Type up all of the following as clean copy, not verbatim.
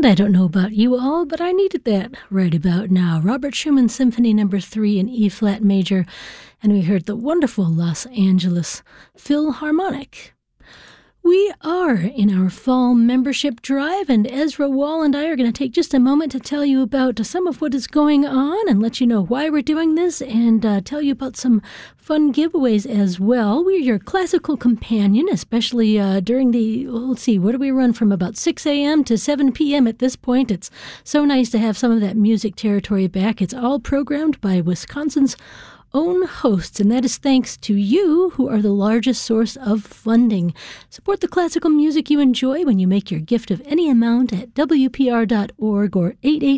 And I don't know about you all, but I needed that right about now. Robert Schumann Symphony No. 3 in E-flat major, and we heard the wonderful Los Angeles Philharmonic. We are in our fall membership drive, and Ezra Wall and I are going to take just a moment to tell you about some of what is going on and let you know why we're doing this and tell you about some fun giveaways as well. We're your classical companion, especially during the, let's see, what do we run from about 6 a.m. to 7 p.m. at this point? It's so nice to have some of that music territory back. It's all programmed by Wisconsin's own hosts, and that is thanks to you, who are the largest source of funding. Support the classical music you enjoy when you make your gift of any amount at WPR.org or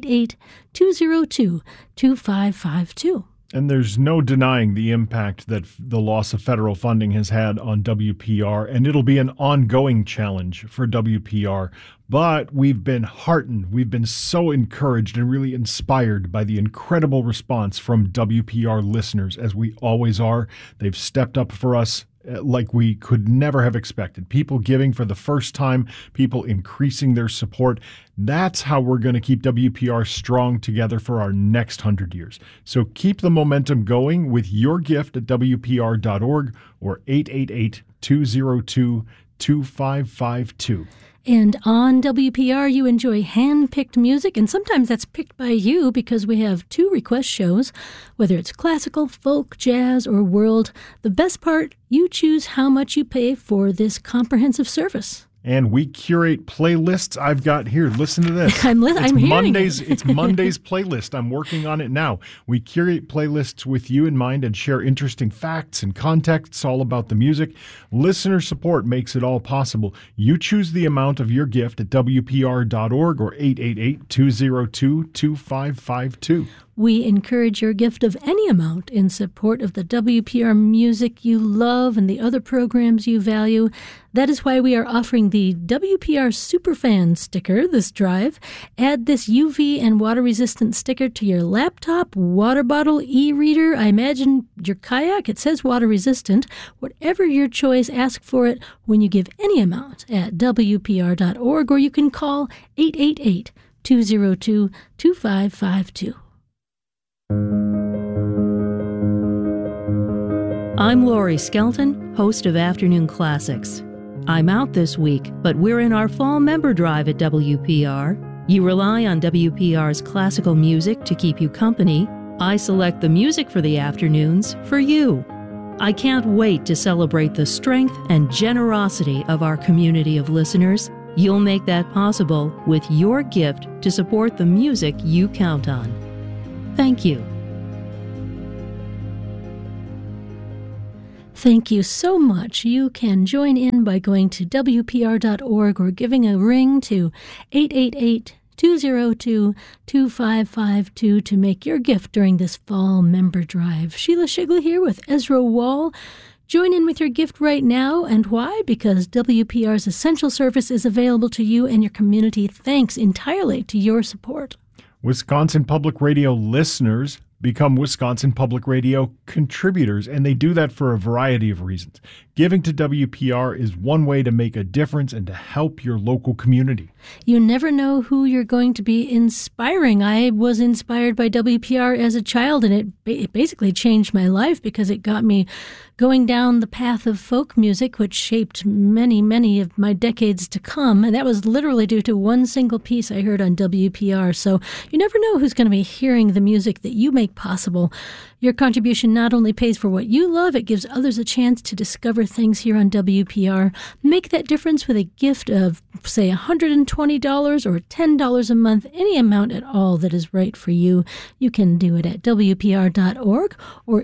888-202-2552. And there's no denying the impact that the loss of federal funding has had on WPR, and it'll be an ongoing challenge for WPR. But we've been heartened, we've been so encouraged and really inspired by the incredible response from WPR listeners, as we always are. They've stepped up for us like we could never have expected. People giving for the first time, people increasing their support. That's how we're going to keep WPR strong together for our next 100 years. So keep the momentum going with your gift at WPR.org or 888-202-2552. And on WPR, you enjoy hand-picked music, and sometimes that's picked by you because we have 2 request shows, whether it's classical, folk, jazz, or world. The best part, you choose how much you pay for this comprehensive service. And we curate playlists. I've got here, listen to this. I'm hearing Mondays, it. It's Monday's playlist. I'm working on it now. We curate playlists with you in mind and share interesting facts and contexts all about the music. Listener support makes it all possible. You choose the amount of your gift at WPR.org or 888-202-2552. We encourage your gift of any amount in support of the WPR music you love and the other programs you value. That is why we are offering the WPR Superfan sticker this drive. Add this UV and water-resistant sticker to your laptop, water bottle, e-reader, I imagine your kayak. It says water-resistant. Whatever your choice, ask for it when you give any amount at WPR.org, or you can call 888-202-2552. I'm Lori Skelton, host of Afternoon Classics. I'm out this week, but we're in our fall member drive at WPR. You rely on WPR's classical music to keep you company. I select the music for the afternoons for you. I can't wait to celebrate the strength and generosity of our community of listeners. You'll make that possible with your gift to support the music you count on. Thank you. Thank you so much. You can join in by going to WPR.org or giving a ring to 888-202-2552 to make your gift during this fall member drive. Sheila Shigley here with Ezra Wall. Join in with your gift right now. And why? Because WPR's essential service is available to you and your community thanks entirely to your support. Wisconsin Public Radio listeners become Wisconsin Public Radio contributors, and they do that for a variety of reasons. Giving to WPR is one way to make a difference and to help your local community. You never know who you're going to be inspiring. I was inspired by WPR as a child, and it basically changed my life because it got me going down the path of folk music, which shaped many, many of my decades to come. And that was literally due to one single piece I heard on WPR. So you never know who's going to be hearing the music that you make possible. Your contribution not only pays for what you love, it gives others a chance to discover things here on WPR. Make that difference with a gift of, say, $120 or $10 a month, any amount at all that is right for you. You can do it at WPR.org or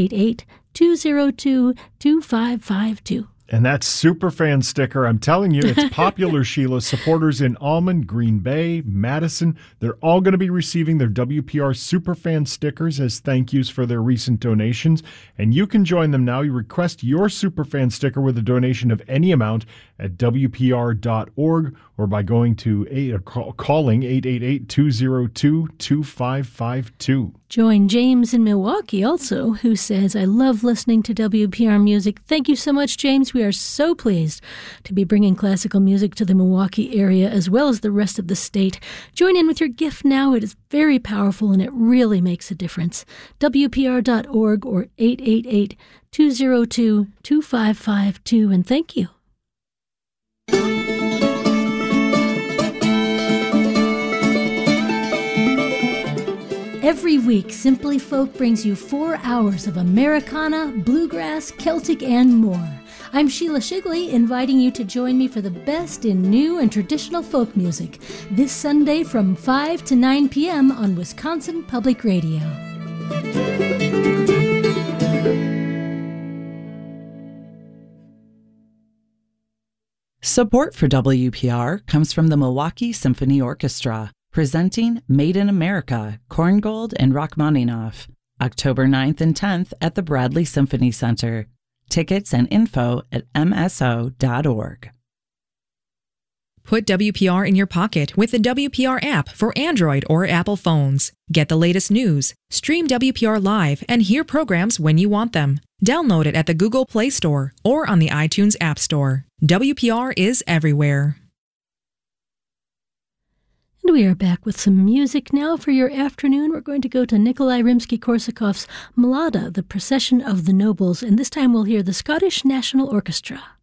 888-202-2552. And that Superfan sticker, I'm telling you, it's popular, Sheila. Supporters in Almond, Green Bay, Madison, they're all going to be receiving their WPR Superfan stickers as thank yous for their recent donations. And you can join them now. You request your Superfan sticker with a donation of any amount at WPR.org or by going to calling 888-202-2552. Join James in Milwaukee also, who says, I love listening to WPR music. Thank you so much, James. We are so pleased to be bringing classical music to the Milwaukee area as well as the rest of the state. Join in with your gift now. It is very powerful and it really makes a difference. WPR.org or 888-202-2552. And thank you. Every week, Simply Folk brings you 4 hours of Americana, bluegrass, Celtic, and more. I'm Sheila Shigley, inviting you to join me for the best in new and traditional folk music this Sunday from 5 to 9 p.m. on Wisconsin Public Radio. Support for WPR comes from the Milwaukee Symphony Orchestra, presenting Made in America, Korngold and Rachmaninoff, October 9th and 10th at the Bradley Symphony Center. Tickets and info at mso.org. Put WPR in your pocket with the WPR app for Android or Apple phones. Get the latest news, stream WPR live, and hear programs when you want them. Download it at the Google Play Store or on the iTunes App Store. WPR is everywhere. And we are back with some music now for your afternoon. We're going to go to Nikolai Rimsky-Korsakov's Mlada, the Procession of the Nobles, and this time we'll hear the Scottish National Orchestra.